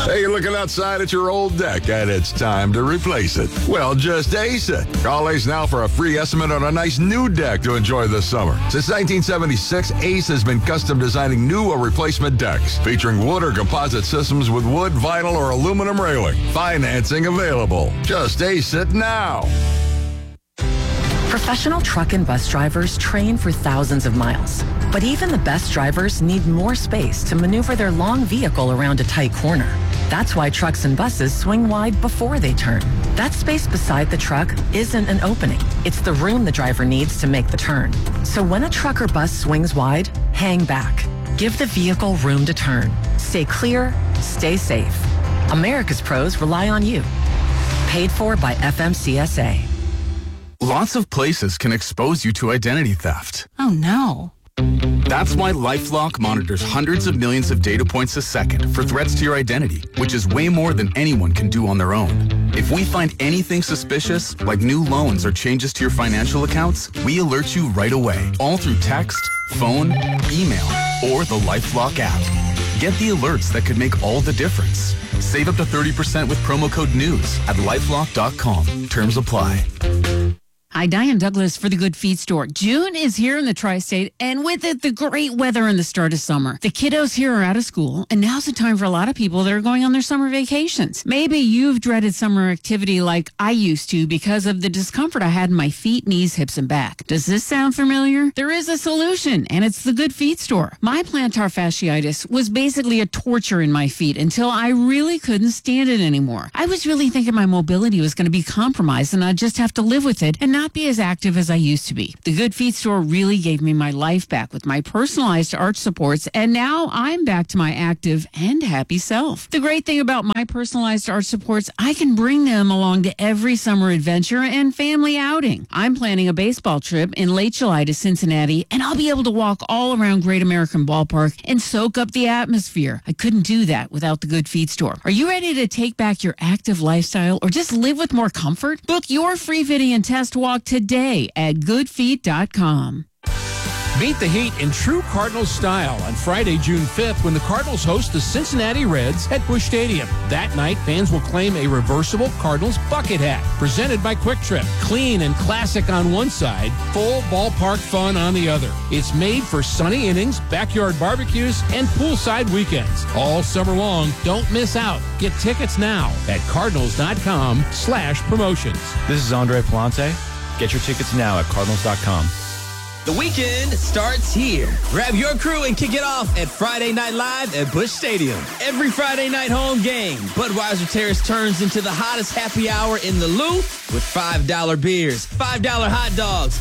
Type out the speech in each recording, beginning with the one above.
Hey, you're looking outside at your old deck and it's time to replace it. Well, just ace it. Call Ace now for a free estimate on a nice new deck to enjoy this summer. Since 1976, Ace has been custom designing new or replacement decks featuring wood or composite systems with wood, vinyl, or aluminum railing. Financing available. Just ace it now. Professional truck and bus drivers train for thousands of miles. But even the best drivers need more space to maneuver their long vehicle around a tight corner. That's why trucks and buses swing wide before they turn. That space beside the truck isn't an opening. It's the room the driver needs to make the turn. So when a truck or bus swings wide, hang back. Give the vehicle room to turn. Stay clear, stay safe. America's pros rely on you. Paid for by FMCSA. Lots of places can expose you to identity theft. Oh, no. That's why LifeLock monitors hundreds of millions of data points a second for threats to your identity, which is way more than anyone can do on their own. If we find anything suspicious, like new loans or changes to your financial accounts, we alert you right away, all through text, phone, email, or the LifeLock app. Get the alerts that could make all the difference. Save up to 30% with promo code NEWS at LifeLock.com. Terms apply. Hi, Diane Douglas for the Good Feet Store. June is here in the tri-state, and with it, the great weather and the start of summer. The kiddos here are out of school, and now's the time for a lot of people that are going on their summer vacations. Maybe you've dreaded summer activity like I used to because of the discomfort I had in my feet, knees, hips, and back. Does this sound familiar? There is a solution, and it's the Good Feet Store. My plantar fasciitis was basically a torture in my feet until I really couldn't stand it anymore. I was really thinking my mobility was going to be compromised, and I'd just have to live with it and not be as active as I used to be. The Good Feet Store really gave me my life back with my personalized arch supports, and now I'm back to my active and happy self. The great thing about my personalized arch supports, I can bring them along to every summer adventure and family outing. I'm planning a baseball trip in late July to Cincinnati, and I'll be able to walk all around Great American Ballpark and soak up the atmosphere. I couldn't do that without the Good Feet Store. Are you ready to take back your active lifestyle or just live with more comfort? Book your free fitting and test walk today at goodfeet.com. Meet the heat in true Cardinals style on Friday, June 5th, when the Cardinals host the Cincinnati Reds at Busch Stadium. That night, fans will claim a reversible Cardinals bucket hat, presented by Quick Trip. Clean and classic on one side, full ballpark fun on the other. It's made for sunny innings, backyard barbecues, and poolside weekends. All summer long, don't miss out. Get tickets now at cardinals.com/promotions. This is Andre Palante. Get your tickets now at cardinals.com. The weekend starts here. Grab your crew and kick it off at Friday Night Live at Busch Stadium. Every Friday night home game, Budweiser Terrace turns into the hottest happy hour in the Lou with $5 beers, $5 hot dogs,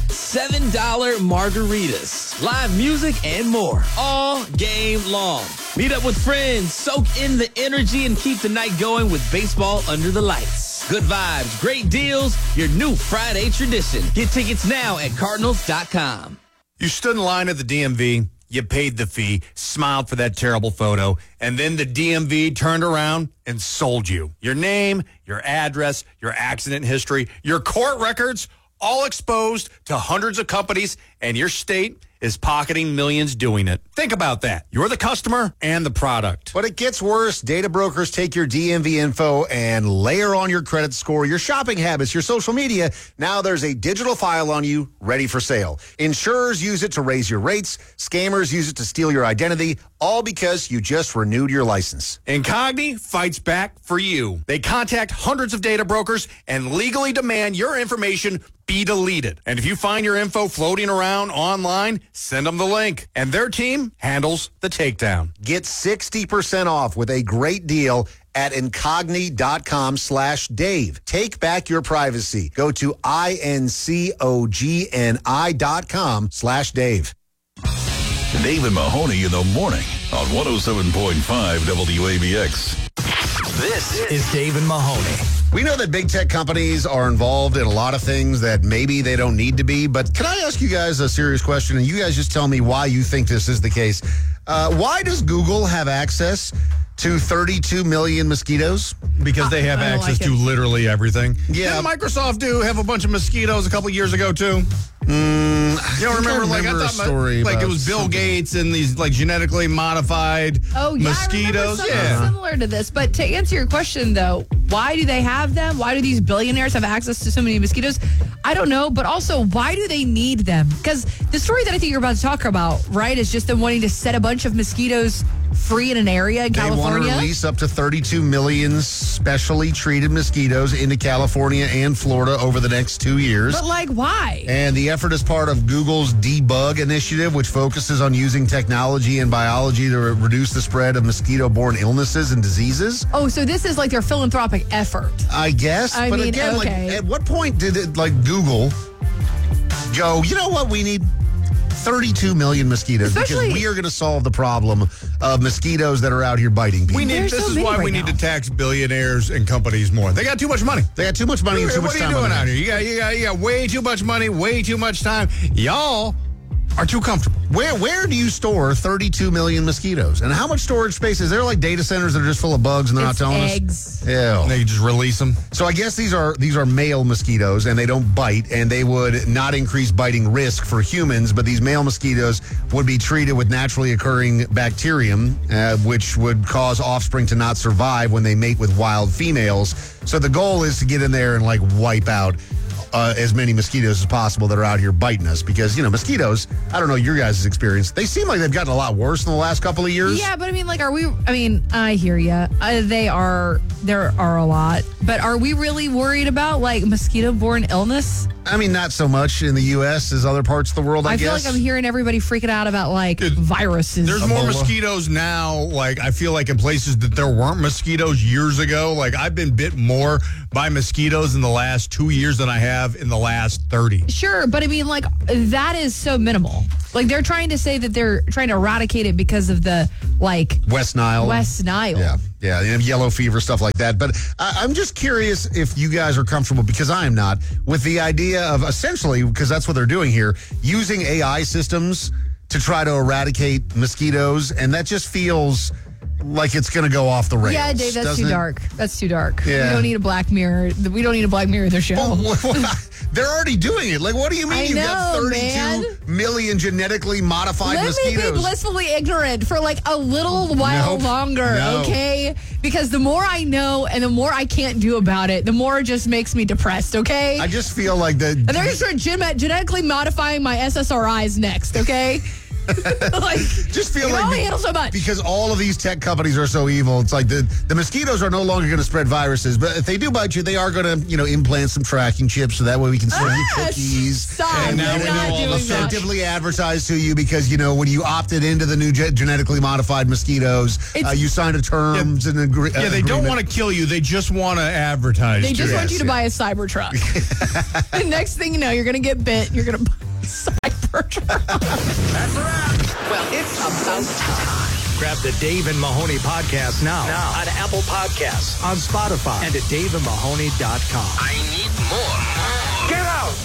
$7 margaritas, live music, and more all game long. Meet up with friends, soak in the energy, and keep the night going with baseball under the lights. Good vibes, great deals, your new Friday tradition. Get tickets now at cardinals.com. You stood in line at the DMV, you paid the fee, smiled for that terrible photo, and then the DMV turned around and sold you. Your name, your address, your accident history, your court records, all exposed to hundreds of companies, and your state is pocketing millions doing it. Think about that. You're the customer and the product. But it gets worse. Data brokers take your DMV info and layer on your credit score, your shopping habits, your social media. Now there's a digital file on you ready for sale. Insurers use it to raise your rates. Scammers use it to steal your identity, all because you just renewed your license. Incogni fights back for you. They contact hundreds of data brokers and legally demand your information be deleted. And if you find your info floating around online, send them the link. And their team handles the takedown. Get 60% off with a great deal at incogni.com/Dave. Take back your privacy. Go to incogni.com/Dave. Dave and Mahoney in the morning on 107.5 WABX. This is Dave and Mahoney. We know that big tech companies are involved in a lot of things that maybe they don't need to be, but can I ask you guys a serious question, and you guys just tell me why you think this is the case? Why does Google have access to 32 million mosquitoes. Because they have access to literally everything. Yeah. Didn't Microsoft have a bunch of mosquitoes a couple years ago, too? You don't remember? I a thought story it was Bill Gates and these genetically modified mosquitoes. I remember something similar to this. But to answer your question, though, why do they have them? Why do these billionaires have access to so many mosquitoes? I don't know. But also, why do they need them? Because the story that I think you're about to talk about, right, is just them wanting to set a bunch of mosquitoes free in an area in California. They want to release up to 32 million specially treated mosquitoes into California and Florida over the next 2 years. But why? And the effort is part of Google's Debug initiative, which focuses on using technology and biology to reduce the spread of mosquito-borne illnesses and diseases. Oh, so this is their philanthropic effort. I guess. But again, at what point did it, Google go, you know what we need? 32 million mosquitoes, because we are going to solve the problem of mosquitoes that are out here biting people. This is why we need to tax billionaires and companies more. They got too much money. They got too much money and too much time. What are you doing out here? You got way too much money, way too much time. Y'all are too comfortable. Where do you store 32 million mosquitoes? And how much storage space? Is there data centers that are just full of bugs and they're not telling eggs. us? Ew. They just release them. So I guess these are male mosquitoes and they don't bite, and they would not increase biting risk for humans, but these male mosquitoes would be treated with naturally occurring bacterium, which would cause offspring to not survive when they mate with wild females. So the goal is to get in there and wipe out as many mosquitoes as possible that are out here biting us, because mosquitoes, I don't know your guys' experience, they seem like they've gotten a lot worse in the last couple of years. Yeah, but I hear you. There are a lot, but are we really worried about mosquito-borne illness? I mean, not so much in the U.S. as other parts of the world, I guess. I feel like I'm hearing everybody freaking out about viruses. There's more mosquitoes now, I feel like in places that there weren't mosquitoes years ago. I've been bit more by mosquitoes in the last 2 years than I have in the last 30. Sure, but that is so minimal. They're trying to say that they're trying to eradicate it because of the West Nile. Yeah, yellow fever, stuff like that. But I'm just curious if you guys are comfortable, because I am not, with the idea of essentially, because that's what they're doing here, using AI systems to try to eradicate mosquitoes, and that just feels like it's going to go off the rails. Yeah, Dave, that's too dark. That's too dark. Yeah. We don't need a Black Mirror. We don't need a Black Mirror the show. They're already doing it. What do you mean you've got 32 million genetically modified mosquitoes? Let me be blissfully ignorant for a little while longer, okay? Because the more I know and the more I can't do about it, the more it just makes me depressed, okay? I just feel like that. And they're going to start genetically modifying my SSRIs next, okay? Just feel only handle so much. Because all of these tech companies are so evil. It's the mosquitoes are no longer going to spread viruses, but if they do bite you, they are going to implant some tracking chips so that way we can send you cookies. Stop. And now we know all effectively advertised to you, because when you opted into the new genetically modified mosquitoes, you signed a terms and agreement. Yeah, they don't want to kill you. They just want to advertise. They just want you to buy a Cybertruck. And next thing you know, you're going to get bit. You're going to buy a Cybertruck. That's a wrap. Well, it's about time. Grab the Dave and Mahoney podcast now on Apple Podcasts, on Spotify, and at daveandmahoney.com. I need more. Get out!